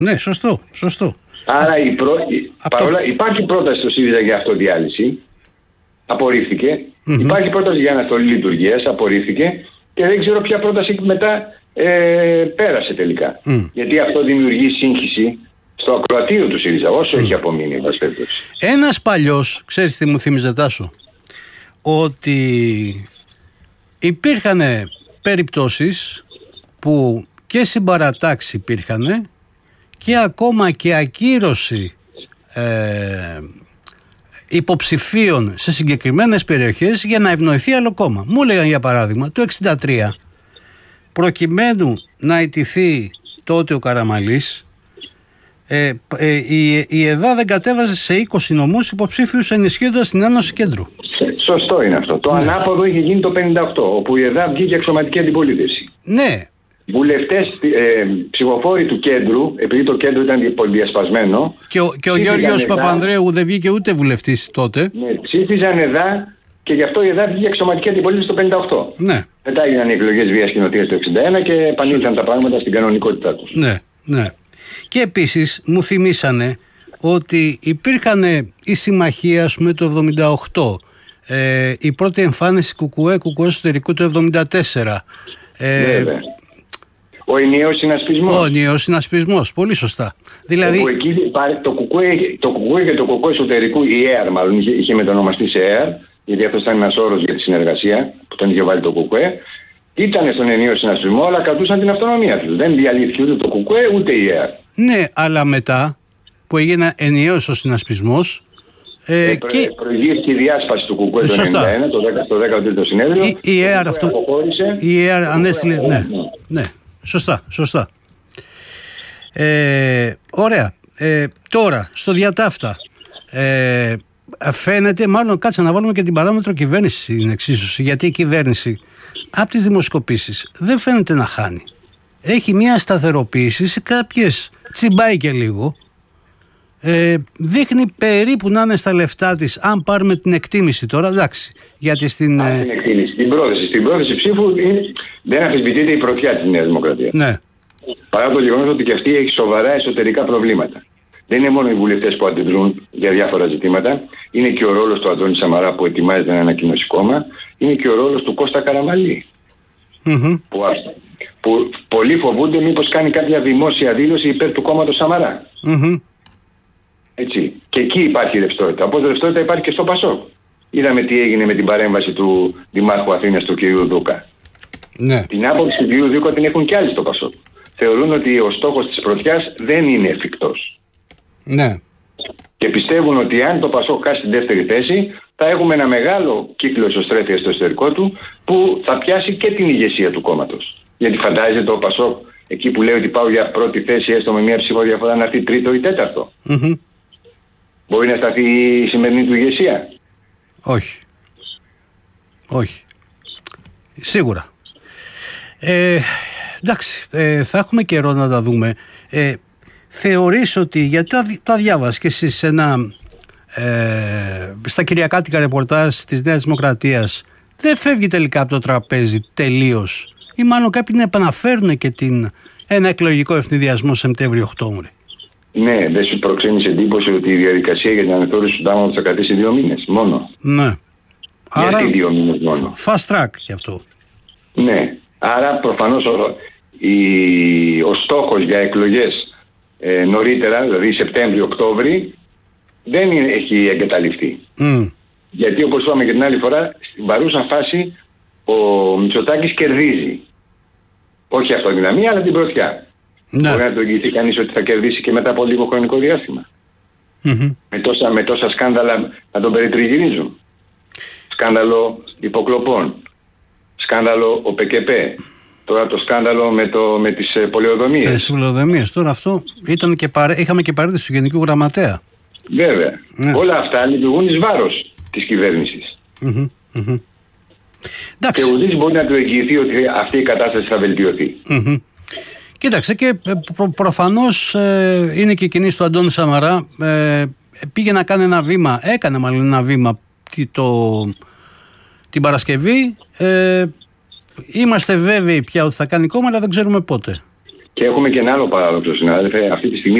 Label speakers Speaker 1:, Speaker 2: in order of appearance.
Speaker 1: Ναι, σωστό.
Speaker 2: Άρα υπάρχει πρόταση στο ΣΥΡΙΖΑ για αυτοδιάλυση. Απορρίφθηκε. Υπάρχει πρόταση για αναστολή λειτουργίας. Απορρίφθηκε. Και δεν ξέρω ποια πρόταση μετά πέρασε τελικά. Γιατί αυτό δημιουργεί σύγχυση στο ακροατήριο του ΣΥΡΙΖΑ, όσο έχει απομείνει.
Speaker 1: Ένας παλιός, ξέρεις τι μου θύμιζε, Τάσο, ότι υπήρχαν περιπτώσεις που και συμπαρατάξει υπήρχαν και ακόμα και ακύρωση υποψηφίων σε συγκεκριμένες περιοχές για να ευνοηθεί άλλο κόμμα. Μου έλεγαν για παράδειγμα το 1963, προκειμένου να ιτηθεί τότε ο Καραμαλής, η ΕΔΑ δεν κατέβαζε σε 20 νομούς υποψήφιους ενισχύοντας την Ένωση Κέντρου.
Speaker 2: Σωστό είναι αυτό. Το ανάποδο είχε γίνει το 1958, όπου η ΕΔΑ βγήκε αξιωματική αντιπολίτευση.
Speaker 1: Ναι.
Speaker 2: Βουλευτές, ψηφοφόροι του κέντρου, επειδή το κέντρο ήταν πολυδιασπασμένο.
Speaker 1: Και ο Γιώργος Παπανδρέου δεν βγήκε ούτε βουλευτής τότε.
Speaker 2: Ναι, ψήφιζαν ΕΔΑ και γι' αυτό η ΕΔΑ βγήκε αξιωματική αντιπολίτευση το 1958.
Speaker 1: Ναι.
Speaker 2: Μετά έγιναν οι εκλογές βίας κοινοτίας το 1961 και επανήλθαν τα πράγματα στην κανονικότητά τους.
Speaker 1: Ναι. Και επίσης μου θυμήσανε ότι υπήρχαν η συμμαχία, ας πούμε, το 1978, η πρώτη εμφάνιση κουκουέ εσωτερικού το 1974.
Speaker 2: Ο ενιαίος συνασπισμός.
Speaker 1: Ο ενιαίος συνασπισμός, πολύ σωστά. Δηλαδή,
Speaker 2: εκεί το κουκουέ και το κουκουέ εσωτερικού, η ΕΑΡ μάλλον, είχε μετονομαστεί σε ΕΑΡ, γιατί αυτό ήταν ένας όρος για τη συνεργασία που τον είχε βάλει το κουκουέ. Ήταν στον ενιαίο συνασπισμό, αλλά κρατούσαν την αυτονομία του. Δεν διαλύθηκε ούτε το κουκουέ ούτε η ΕΑΡ. Ναι,
Speaker 1: αλλά μετά που έγινε ενιαίος ο συνασπισμός.
Speaker 2: Προηγήθηκε η διάσπαση του κουκουέ το 1991, το 13ο συνέδριο.
Speaker 1: Η ΕΑΡ αυτό. Η ΕΑΡ ανέστηλε. Ναι. Σωστά. Ωραία. Τώρα, στο διατάφτα. Φαίνεται, μάλλον κάτσε να βάλουμε και την παράμετρο κυβέρνηση στην εξίσωση. Γιατί η κυβέρνηση από τις δημοσκοπήσεις δεν φαίνεται να χάνει. Έχει μια σταθεροποίηση σε κάποιες, τσιμπάει και λίγο. Δείχνει περίπου να είναι στα λεφτά της, αν πάρουμε την εκτίμηση τώρα, εντάξει. Γιατί στην
Speaker 2: εκτίμηση, στην πρόθεση ψήφου δεν αμφισβητείται η πρωτιά της Νέας Δημοκρατίας.
Speaker 1: Ναι.
Speaker 2: Παρά το γεγονός ότι και αυτή έχει σοβαρά εσωτερικά προβλήματα. Δεν είναι μόνο οι βουλευτές που αντιδρούν για διάφορα ζητήματα. Είναι και ο ρόλος του Αντώνη Σαμαρά που ετοιμάζεται να ανακοινώσει κόμμα. Είναι και ο ρόλος του Κώστα Καραμαλή. Που πολλοί φοβούνται μήπως κάνει κάποια δημόσια δήλωση υπέρ του κόμματος Σαμαρά. Έτσι. Και εκεί υπάρχει ρευστότητα. Όπως ρευστότητα υπάρχει και στο ΠΑΣΟΚ. Είδαμε τι έγινε με την παρέμβαση του Δημάρχου Αθήνας του κ. Δούκα.
Speaker 1: Ναι.
Speaker 2: Την άποψη του κ. Δούκα την έχουν κι άλλοι στο ΠΑΣΟΚ. Θεωρούν ότι ο στόχος της πρωτιάς δεν είναι εφικτός.
Speaker 1: Ναι.
Speaker 2: Και πιστεύουν ότι αν το ΠΑΣΟΚ χάσει την δεύτερη θέση, θα έχουμε ένα μεγάλο κύκλο εσωστρέφειας στο εσωτερικό του που θα πιάσει και την ηγεσία του κόμματος. Γιατί φαντάζεται ο ΠΑΣΟΚ εκεί που λέει ότι πάω για πρώτη θέση, έστω με μια ψηφοδιαφορά, να έρθει τρίτο ή τέταρτο. Μπορεί να σταθεί η σημερινή του ηγεσία?
Speaker 1: Όχι. Σίγουρα. Εντάξει, θα έχουμε καιρό να τα δούμε. Θεωρείς ότι, γιατί τα διάβασες και εσύ στα κυριακάτικα ρεπορτάζ της Νέας Δημοκρατίας, δεν φεύγει τελικά από το τραπέζι τελείως, ή μάλλον κάποιοι να επαναφέρουν και ένα εκλογικό ευνηδιασμό Σεπτέμβριο-Οκτώβριο?
Speaker 2: Ναι, δεν σου προξένει εντύπωση ότι η διαδικασία για την αναθεώρηση του συντάγματος θα κρατήσει 2 μήνες μόνο?
Speaker 1: Ναι.
Speaker 2: Άρα 2 μήνες μόνο.
Speaker 1: Fast track γι' αυτό.
Speaker 2: Ναι. Άρα προφανώς ο στόχος για εκλογές νωρίτερα, δηλαδή Σεπτέμβριο-Οκτώβριο, δεν έχει εγκαταλειφθεί. Γιατί όπως είπαμε και την άλλη φορά, στην παρούσα φάση ο Μητσοτάκης κερδίζει. Όχι αυτοδυναμία, αλλά την πρωτιά.
Speaker 1: Ναι.
Speaker 2: Μπορεί να το εγγυηθεί κανείς ότι θα κερδίσει και μετά από λίγο χρονικό διάστημα. Με τόσα σκάνδαλα να τον περιτριγυρίζουν. Σκάνδαλο υποκλοπών. Σκάνδαλο ΟΠΕΚΕΠΕ. Τώρα το σκάνδαλο με τις πολεοδομίες.
Speaker 1: Τις πολεοδομίες. Τώρα αυτό ήταν και είχαμε και παρέτηση του Γενικού Γραμματέα.
Speaker 2: Βέβαια. Ναι. Όλα αυτά λειτουργούν εις βάρος της κυβέρνησης. Και ουδής μπορεί να του εγγυηθεί ότι αυτή η κατάσταση θα βελτιωθεί.
Speaker 1: Κοίταξε, και προφανώς είναι και η κινήση του Αντώνη Σαμαρά. Πήγε να κάνει ένα βήμα, έκανε μάλλον ένα βήμα την Παρασκευή. Είμαστε βέβαιοι πια ότι θα κάνει κόμμα, αλλά δεν ξέρουμε πότε.
Speaker 2: Και έχουμε και ένα άλλο παράδοξο, συνάδελφε. Αυτή τη στιγμή